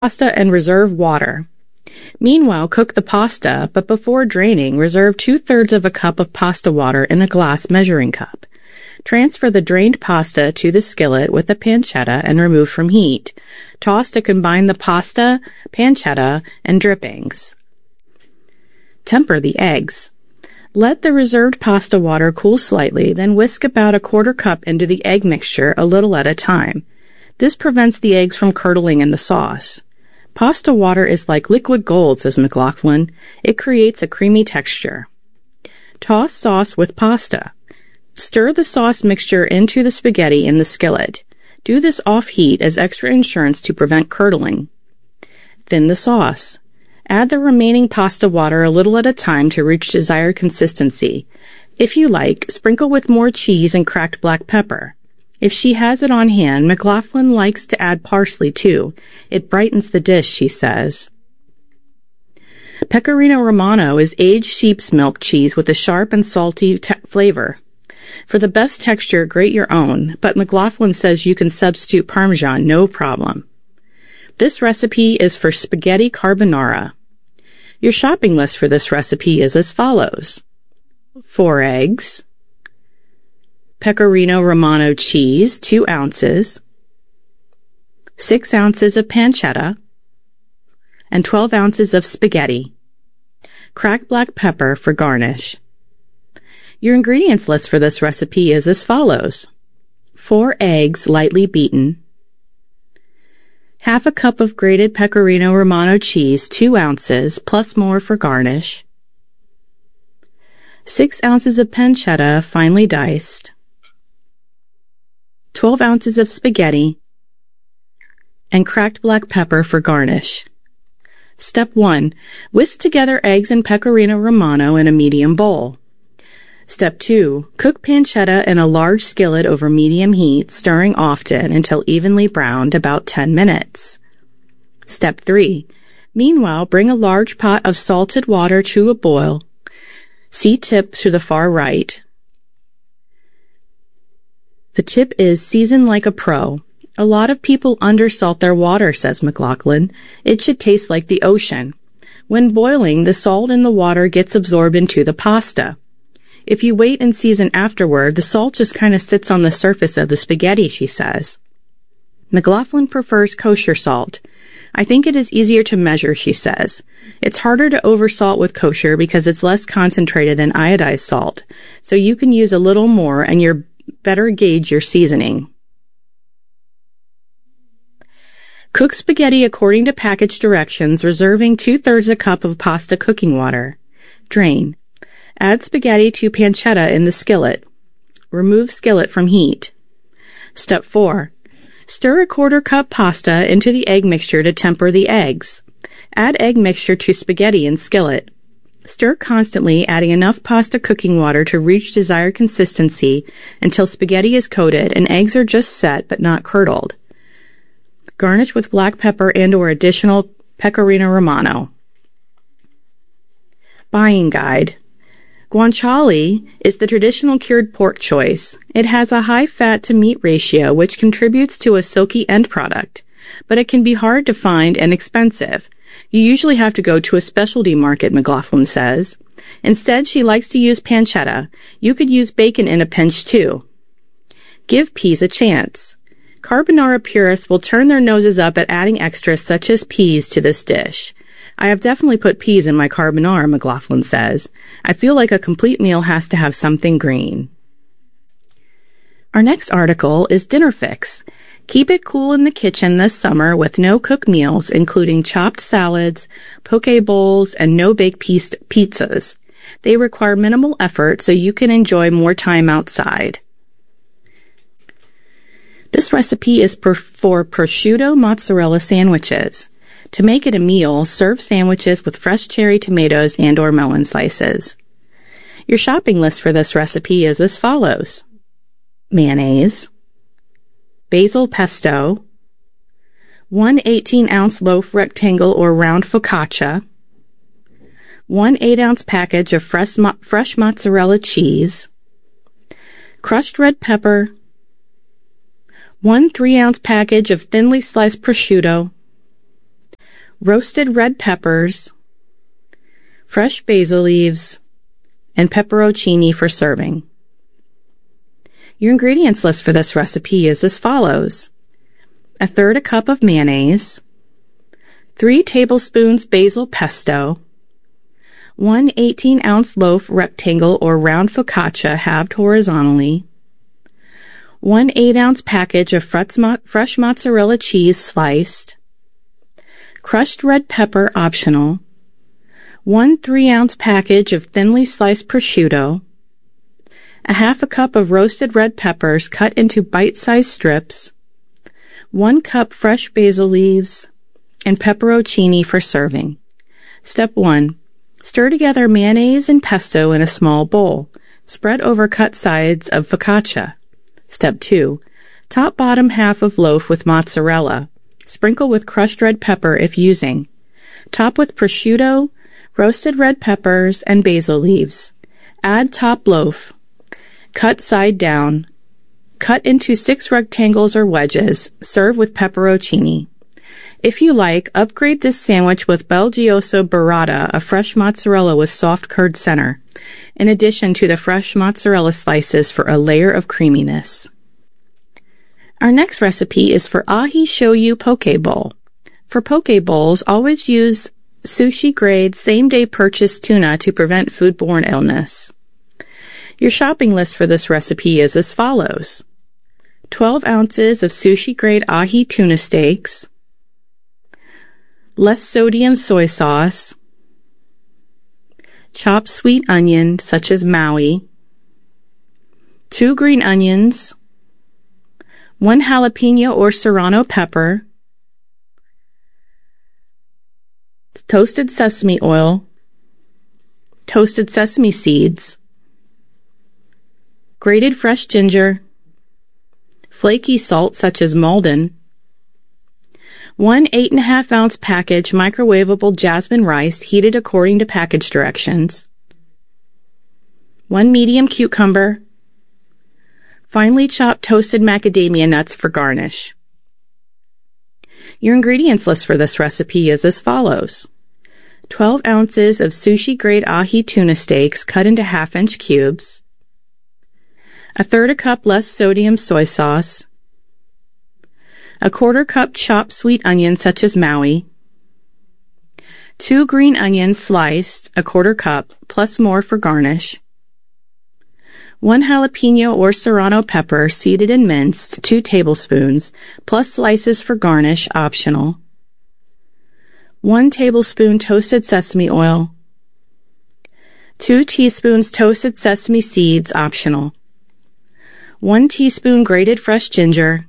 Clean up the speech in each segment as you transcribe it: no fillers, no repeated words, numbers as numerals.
pasta and reserve water. Meanwhile, cook the pasta, but before draining, reserve 2/3 of a cup of pasta water in a glass measuring cup. Transfer the drained pasta to the skillet with the pancetta and remove from heat. Toss to combine the pasta, pancetta, and drippings. Temper the eggs. Let the reserved pasta water cool slightly, then whisk about a 1/4 cup into the egg mixture a little at a time. This prevents the eggs from curdling in the sauce. Pasta water is like liquid gold, says McLaughlin. It creates a creamy texture. Toss sauce with pasta. Stir the sauce mixture into the spaghetti in the skillet. Do this off heat as extra insurance to prevent curdling. Thin the sauce. Add the remaining pasta water a little at a time to reach desired consistency. If you like, sprinkle with more cheese and cracked black pepper. If she has it on hand, McLaughlin likes to add parsley too. It brightens the dish, she says. Pecorino Romano is aged sheep's milk cheese with a sharp and salty flavor. For the best texture, grate your own, but McLaughlin says you can substitute Parmesan, no problem. This recipe is for spaghetti carbonara. Your shopping list for this recipe is as follows: 4 eggs, Pecorino Romano cheese, 2 ounces, 6 ounces of pancetta, and 12 ounces of spaghetti. Cracked black pepper for garnish. Your ingredients list for this recipe is as follows: 4 eggs lightly beaten, 1/2 cup of grated Pecorino Romano cheese, 2 ounces, plus more for garnish, 6 ounces of pancetta finely diced, 12 ounces of spaghetti, and cracked black pepper for garnish. Step 1. Whisk together eggs and Pecorino Romano in a medium bowl. Step 2. Cook pancetta in a large skillet over medium heat, stirring often until evenly browned, about 10 minutes. Step 3. Meanwhile, bring a large pot of salted water to a boil. See tip to the far right. The tip is season like a pro. A lot of people undersalt their water, says McLaughlin. It should taste like the ocean. When boiling, the salt in the water gets absorbed into the pasta. If you wait and season afterward, the salt just kind of sits on the surface of the spaghetti, she says. McLaughlin prefers kosher salt. I think it is easier to measure, she says. It's harder to oversalt with kosher because it's less concentrated than iodized salt, so you can use a little more and you're better gauge your seasoning. Cook spaghetti according to package directions, reserving 2/3 a cup of pasta cooking water. Drain. Add spaghetti to pancetta in the skillet. Remove skillet from heat. Step 4. Stir a 1/4 cup pasta into the egg mixture to temper the eggs. Add egg mixture to spaghetti in skillet. Stir constantly, adding enough pasta cooking water to reach desired consistency until spaghetti is coated and eggs are just set but not curdled. Garnish with black pepper and/or additional Pecorino Romano. Buying guide. Guanciale is the traditional cured pork choice. It has a high fat-to-meat ratio, which contributes to a silky end product, but it can be hard to find and expensive. You usually have to go to a specialty market, McLaughlin says. Instead, she likes to use pancetta. You could use bacon in a pinch, too. Give peas a chance. Carbonara purists will turn their noses up at adding extras such as peas to this dish. I have definitely put peas in my carbonara, McLaughlin says. I feel like a complete meal has to have something green. Our next article is Dinner Fix. Keep it cool in the kitchen this summer with no-cook meals, including chopped salads, poke bowls, and no-bake pizzas. They require minimal effort, so you can enjoy more time outside. This recipe is for prosciutto mozzarella sandwiches. To make it a meal, serve sandwiches with fresh cherry tomatoes and/or melon slices. Your shopping list for this recipe is as follows: mayonnaise, basil pesto, 1 18-ounce loaf rectangle or round focaccia, 1 8-ounce package of fresh mozzarella cheese, crushed red pepper, 1 3-ounce package of thinly sliced prosciutto, roasted red peppers, fresh basil leaves, and pepperoncini for serving. Your ingredients list for this recipe is as follows: 1/3 cup of mayonnaise, 3 tablespoons basil pesto, 1 18-ounce loaf rectangle or round focaccia halved horizontally, 1 8-ounce package of fresh mozzarella cheese sliced, crushed red pepper optional, 1 3-ounce package of thinly sliced prosciutto, 1/2 cup of roasted red peppers cut into bite-sized strips, 1 cup fresh basil leaves, and pepperoncini for serving. Step 1. Stir together mayonnaise and pesto in a small bowl. Spread over cut sides of focaccia. Step 2. Top bottom half of loaf with mozzarella. Sprinkle with crushed red pepper if using. Top with prosciutto, roasted red peppers, and basil leaves. Add top loaf. Cut side down. Cut into 6 rectangles or wedges. Serve with pepperoncini. If you like, upgrade this sandwich with Belgioso burrata, a fresh mozzarella with soft curd center, in addition to the fresh mozzarella slices for a layer of creaminess. Our next recipe is for ahi shoyu poke bowl. For poke bowls, always use sushi-grade, same-day purchase tuna to prevent foodborne illness. Your shopping list for this recipe is as follows: 12 ounces of sushi-grade ahi tuna steaks, less sodium soy sauce, chopped sweet onion such as Maui, 2 green onions, 1 jalapeno or serrano pepper, toasted sesame oil, toasted sesame seeds, grated fresh ginger, flaky salt such as Maldon, 1 8.5-ounce package microwavable jasmine rice heated according to package directions, 1 medium cucumber, finely chopped toasted macadamia nuts for garnish. Your ingredients list for this recipe is as follows: 12 ounces of sushi-grade ahi tuna steaks cut into 1/2-inch cubes, 1/3 cup less sodium soy sauce, 1/4 cup chopped sweet onion such as Maui, 2 green onions sliced, 1/4 cup, plus more for garnish, 1 jalapeno or serrano pepper seeded and minced, 2 tablespoons, plus slices for garnish, optional, 1 tablespoon toasted sesame oil, 2 teaspoons toasted sesame seeds, optional, 1 teaspoon grated fresh ginger,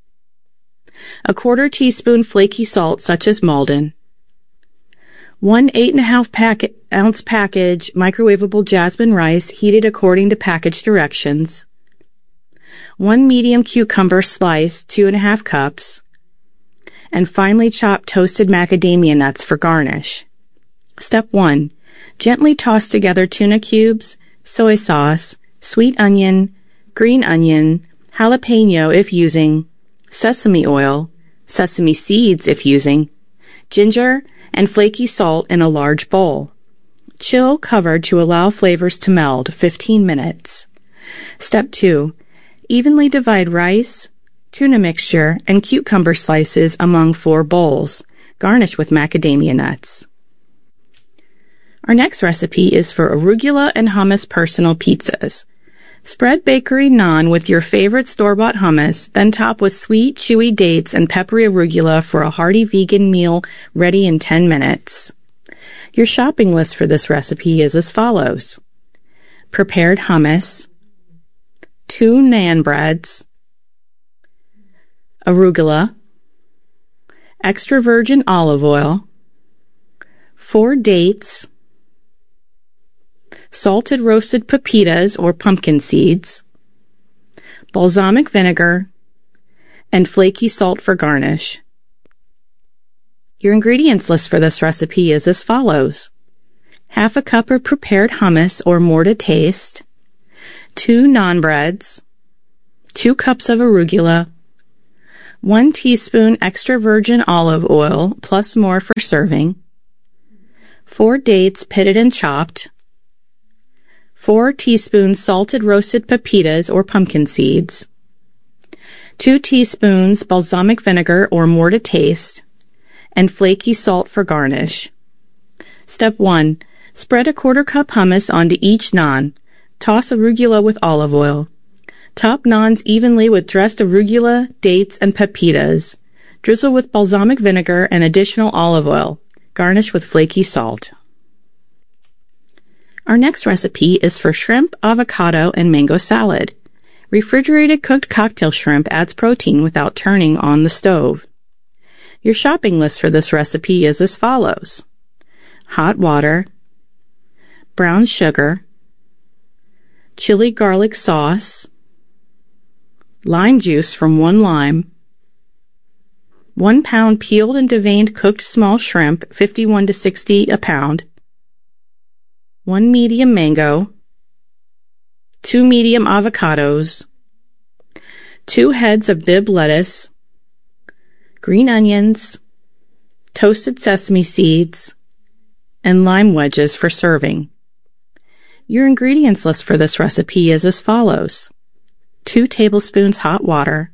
1/4 teaspoon flaky salt such as Maldon, 1 8.5-ounce package microwavable jasmine rice heated according to package directions, 1 medium cucumber sliced, 2.5 cups, and finely chopped toasted macadamia nuts for garnish. Step 1. Gently toss together tuna cubes, soy sauce, sweet onion, green onion, jalapeno if using, sesame oil, sesame seeds if using, ginger, and flaky salt in a large bowl. Chill covered to allow flavors to meld, 15 minutes. Step 2. Evenly divide rice, tuna mixture, and cucumber slices among 4 bowls. Garnish with macadamia nuts. Our next recipe is for arugula and hummus personal pizzas. Spread bakery naan with your favorite store-bought hummus, then top with sweet, chewy dates and peppery arugula for a hearty vegan meal ready in 10 minutes. Your shopping list for this recipe is as follows: prepared hummus, 2 naan breads, arugula, extra virgin olive oil, 4 dates, salted roasted pepitas or pumpkin seeds, balsamic vinegar, and flaky salt for garnish. Your ingredients list for this recipe is as follows: 1/2 cup of prepared hummus or more to taste, 2 naan breads, 2 cups of arugula, 1 teaspoon extra virgin olive oil plus more for serving, 4 dates pitted and chopped, 4 teaspoons salted roasted pepitas or pumpkin seeds, 2 teaspoons balsamic vinegar or more to taste, and flaky salt for garnish. Step 1. Spread a 1/4 cup hummus onto each naan. Toss arugula with olive oil. Top naans evenly with dressed arugula, dates, and pepitas. Drizzle with balsamic vinegar and additional olive oil. Garnish with flaky salt. Our next recipe is for shrimp, avocado, and mango salad. Refrigerated cooked cocktail shrimp adds protein without turning on the stove. Your shopping list for this recipe is as follows: hot water, brown sugar, chili garlic sauce, lime juice from 1 lime, 1 pound peeled and deveined cooked small shrimp, 51 to 60 a pound, 1 medium mango, 2 medium avocados, 2 heads of Bibb lettuce, green onions, toasted sesame seeds, and lime wedges for serving. Your ingredients list for this recipe is as follows: 2 tablespoons hot water,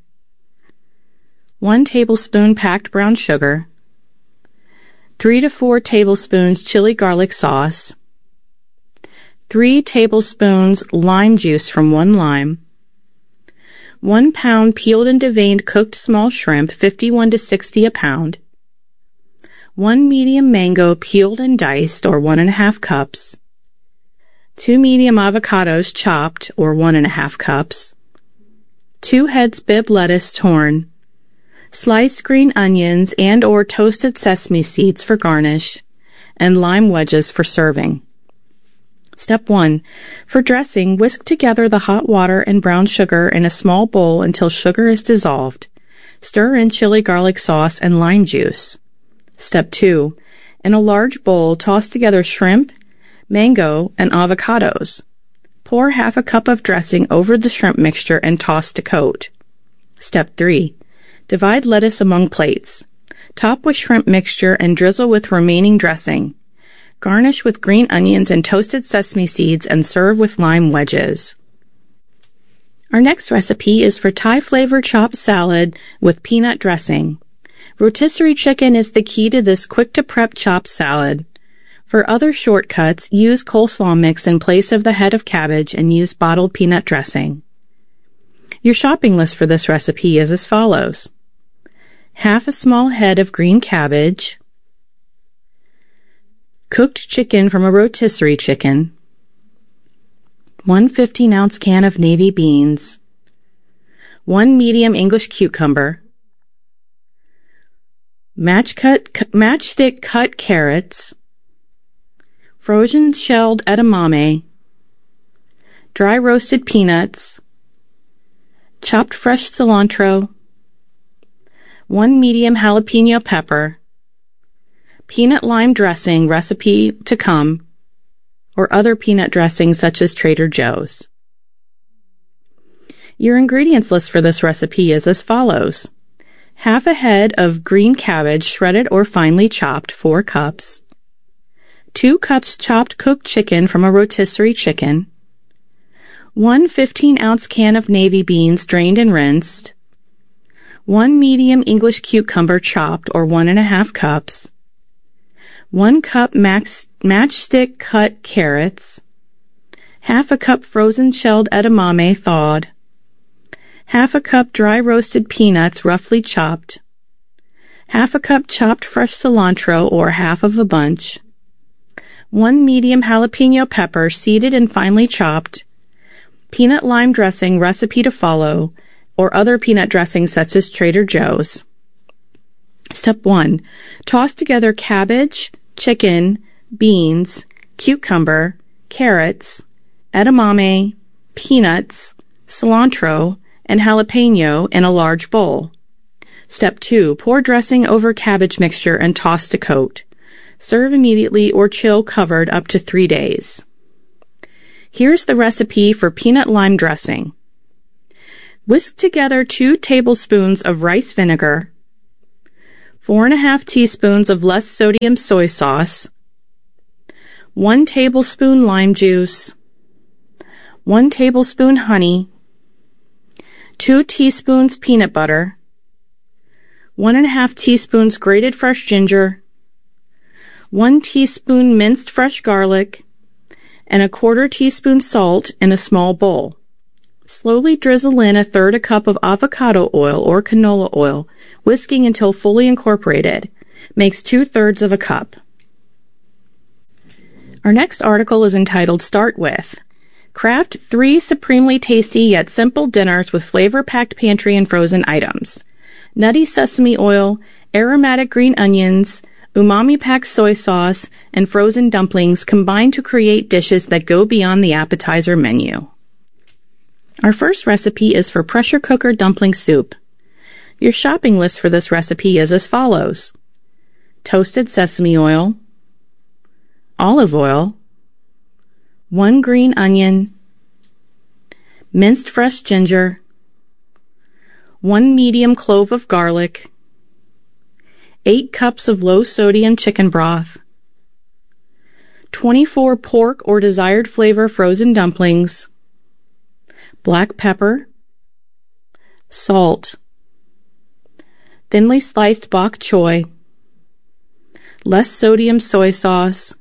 1 tablespoon packed brown sugar, 3 to 4 tablespoons chili garlic sauce, 3 tablespoons lime juice from 1 lime, 1 pound peeled and deveined cooked small shrimp, 51 to 60 a pound, 1 medium mango peeled and diced or 1½ cups, 2 medium avocados chopped or 1½ cups, 2 heads Bibb lettuce torn, sliced green onions and or toasted sesame seeds for garnish, and lime wedges for serving. Step 1. For dressing, whisk together the hot water and brown sugar in a small bowl until sugar is dissolved. Stir in chili garlic sauce and lime juice. Step 2. In a large bowl, toss together shrimp, mango, and avocados. Pour ½ a cup of dressing over the shrimp mixture and toss to coat. Step 3. Divide lettuce among plates. Top with shrimp mixture and drizzle with remaining dressing. Garnish with green onions and toasted sesame seeds and serve with lime wedges. Our next recipe is for Thai-flavored chopped salad with peanut dressing. Rotisserie chicken is the key to this quick-to-prep chopped salad. For other shortcuts, use coleslaw mix in place of the head of cabbage and use bottled peanut dressing. Your shopping list for this recipe is as follows: ½ a small head of green cabbage, cooked chicken from a rotisserie chicken, 1 15-ounce can of navy beans, 1 medium English cucumber, matchstick cut carrots, frozen shelled edamame, dry roasted peanuts, chopped fresh cilantro, 1 medium jalapeno pepper, peanut lime dressing recipe to come, or other peanut dressing such as Trader Joe's. Your ingredients list for this recipe is as follows: ½ a head of green cabbage shredded or finely chopped, 4 cups, 2 cups chopped cooked chicken from a rotisserie chicken, 1 15-ounce can of navy beans drained and rinsed, 1 medium English cucumber chopped or 1½ cups, 1 cup matchstick cut carrots, ½ a cup frozen shelled edamame thawed, ½ a cup dry roasted peanuts roughly chopped, ½ a cup chopped fresh cilantro or half of a bunch, 1 medium jalapeno pepper seeded and finely chopped, peanut lime dressing recipe to follow, or other peanut dressing such as Trader Joe's. Step 1. Toss together cabbage, chicken, beans, cucumber, carrots, edamame, peanuts, cilantro, and jalapeno in a large bowl. Step 2. Pour dressing over cabbage mixture and toss to coat. Serve immediately or chill covered up to 3 days. Here's the recipe for peanut lime dressing. Whisk together 2 tablespoons of rice vinegar, 4½ teaspoons of less sodium soy sauce, 1 tablespoon lime juice, 1 tablespoon honey, 2 teaspoons peanut butter, 1½ teaspoons grated fresh ginger, 1 teaspoon minced fresh garlic, and 1/4 teaspoon salt in a small bowl. Slowly drizzle in 1/3 cup of avocado oil or canola oil, whisking until fully incorporated. Makes 2/3 cup. Our next article is entitled Start With. Craft 3 supremely tasty yet simple dinners with flavor-packed pantry and frozen items. Nutty sesame oil, aromatic green onions, umami-packed soy sauce, and frozen dumplings combine to create dishes that go beyond the appetizer menu. Our first recipe is for pressure cooker dumpling soup. Your shopping list for this recipe is as follows: toasted sesame oil, olive oil, 1 green onion, minced fresh ginger, 1 medium clove of garlic, 8 cups of low-sodium chicken broth, 24 pork or desired flavor frozen dumplings, black pepper, salt, thinly sliced bok choy, less sodium soy sauce,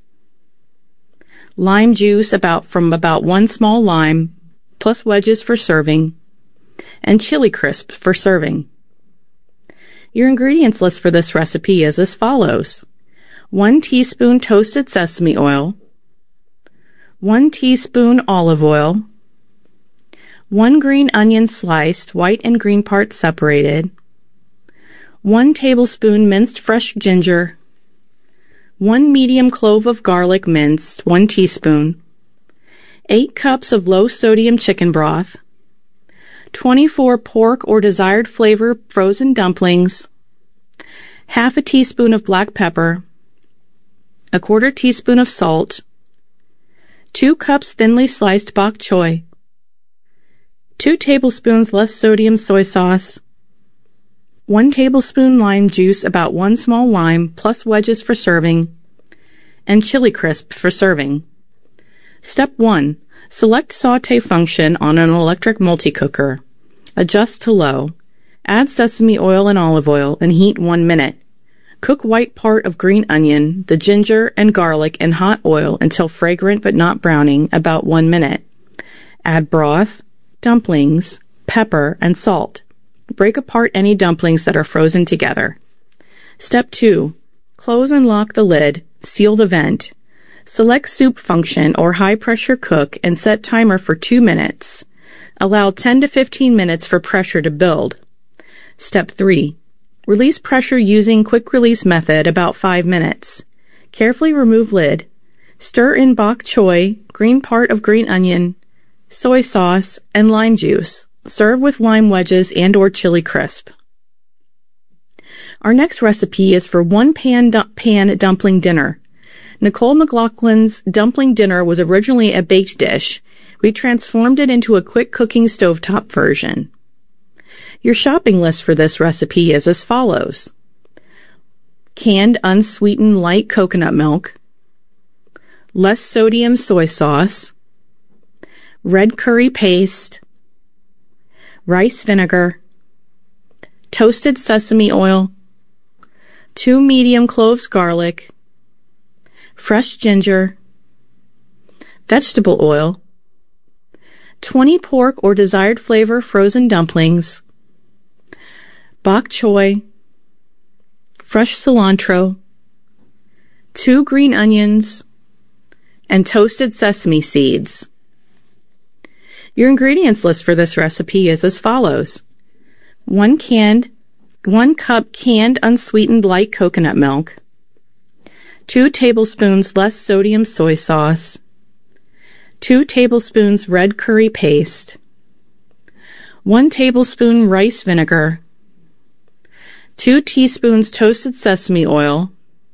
lime juice from about 1 small lime, plus wedges for serving, and chili crisp for serving. Your ingredients list for this recipe is as follows: 1 teaspoon toasted sesame oil, 1 teaspoon olive oil, 1 green onion sliced, white and green parts separated, 1 tablespoon minced fresh ginger, 1 medium clove of garlic minced, 1 teaspoon, 8 cups of low-sodium chicken broth, 24 pork or desired flavor frozen dumplings, ½ teaspoon of black pepper, 1/4 teaspoon of salt, 2 cups thinly sliced bok choy, 2 tablespoons less sodium soy sauce, 1 tablespoon lime juice, about 1 small lime, plus wedges for serving, and chili crisp for serving. Step 1. Select saute function on an electric multi-cooker. Adjust to low. Add sesame oil and olive oil and heat 1 minute. Cook white part of green onion, the ginger, and garlic in hot oil until fragrant but not browning, about 1 minute. Add broth, dumplings, pepper, and salt. Break apart any dumplings that are frozen together. Step 2. Close and lock the lid. Seal the vent. Select soup function or high pressure cook and set timer for 2 minutes. Allow 10 to 15 minutes for pressure to build. Step 3. Release pressure using quick release method, about 5 minutes. Carefully remove lid. Stir in bok choy, green part of green onion, soy sauce, and lime juice. Serve with lime wedges and or chili crisp. Our next recipe is for 1 pan dumpling dinner. Nicole McLaughlin's dumpling dinner was originally a baked dish. We transformed it into a quick cooking stovetop version. Your shopping list for this recipe is as follows: canned unsweetened light coconut milk, less sodium soy sauce, red curry paste, rice vinegar, toasted sesame oil, 2 medium cloves garlic, fresh ginger, vegetable oil, 20 pork or desired flavor frozen dumplings, bok choy, fresh cilantro, 2 green onions, and toasted sesame seeds. Your ingredients list for this recipe is as follows: 1 cup canned unsweetened light coconut milk, 2 tablespoons less sodium soy sauce, 2 tablespoons red curry paste, 1 tablespoon rice vinegar, 2 teaspoons toasted sesame oil,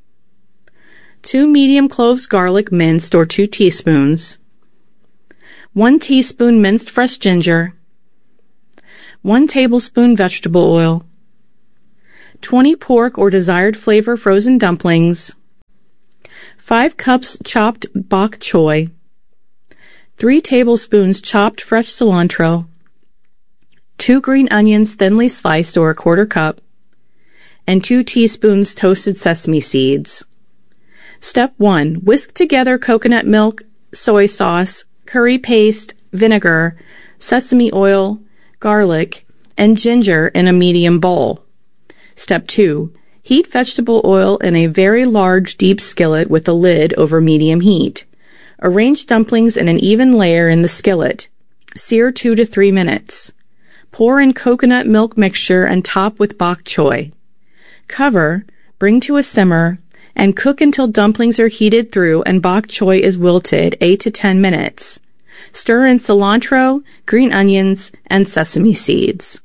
2 medium cloves garlic minced or 2 teaspoons, 1 teaspoon minced fresh ginger, 1 tablespoon vegetable oil, 20 pork or desired flavor frozen dumplings, 5 cups chopped bok choy, 3 tablespoons chopped fresh cilantro, 2 green onions thinly sliced or a quarter cup, and 2 teaspoons toasted sesame seeds. Step 1. Whisk together coconut milk, soy sauce, curry paste, vinegar, sesame oil, garlic, and ginger in a medium bowl. Step 2. Heat vegetable oil in a very large deep skillet with a lid over medium heat. Arrange dumplings in an even layer in the skillet. Sear 2 to 3 minutes. Pour in coconut milk mixture and top with bok choy. Cover, bring to a simmer, and cook until dumplings are heated through and bok choy is wilted 8 to 10 minutes. Stir in cilantro, green onions, and sesame seeds.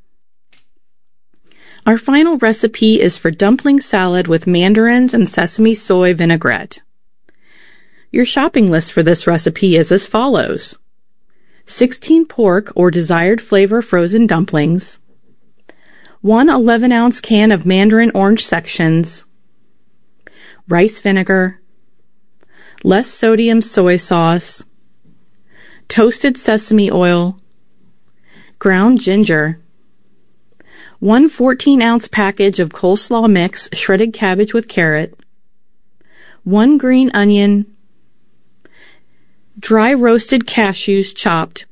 Our final recipe is for dumpling salad with mandarins and sesame soy vinaigrette. Your shopping list for this recipe is as follows: 16 pork or desired flavor frozen dumplings, 1 11-ounce can of mandarin orange sections, rice vinegar, less sodium soy sauce, toasted sesame oil, ground ginger, 1 14-ounce package of coleslaw mix shredded cabbage with carrot, 1 green onion, dry roasted cashews chopped.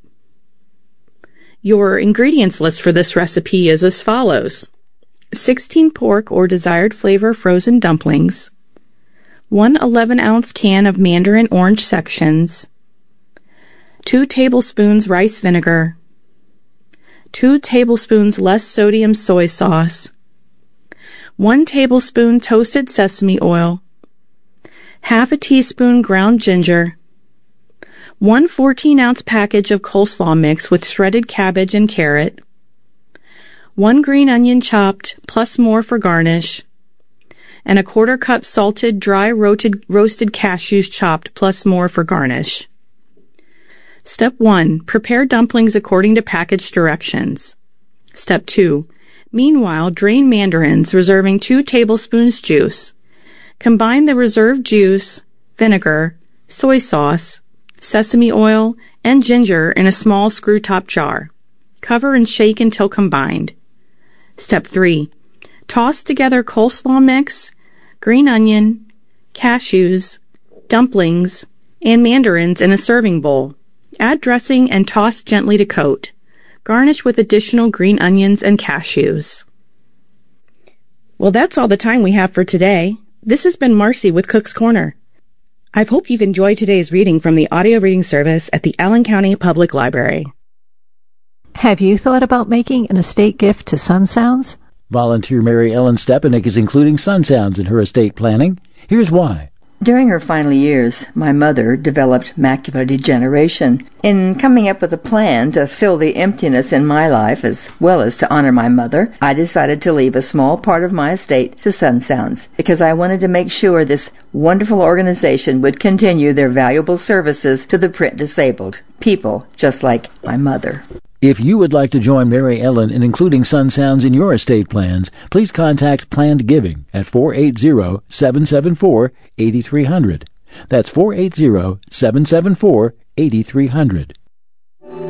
Your ingredients list for this recipe is as follows: 16 pork or desired flavor frozen dumplings, 1 11-ounce can of mandarin orange sections, 2 tablespoons rice vinegar, 2 tablespoons less sodium soy sauce, 1 tablespoon toasted sesame oil, half a teaspoon ground ginger, 1 14-ounce package of coleslaw mix with shredded cabbage and carrot, 1 green onion chopped plus more for garnish, and a quarter cup salted dry roasted cashews chopped plus more for garnish. Step 1. Prepare dumplings according to package directions. Step 2. Meanwhile, drain mandarins, reserving 2 tablespoons juice. Combine the reserved juice, vinegar, soy sauce, sesame oil, and ginger in a small screw-top jar. Cover and shake until combined. Step 3. Toss together coleslaw mix, green onion, cashews, dumplings, and mandarins in a serving bowl. Add dressing and toss gently to coat. Garnish with additional green onions and cashews. Well, that's all the time we have for today. This has been Marcy with Cook's Corner. I hope you've enjoyed today's reading from the audio reading service at the Allen County Public Library. Have you thought about making an estate gift to Sun Sounds? Volunteer Mary Ellen Stepanek is including Sun Sounds in her estate planning. Here's why. During her final years, my mother developed macular degeneration. In coming up with a plan to fill the emptiness in my life as well as to honor my mother, I decided to leave a small part of my estate to Sun Sounds because I wanted to make sure this wonderful organization would continue their valuable services to the print disabled, people just like my mother. If you would like to join Mary Ellen in including Sun Sounds in your estate plans, please contact Planned Giving at 480-774-8300. That's 480-774-8300.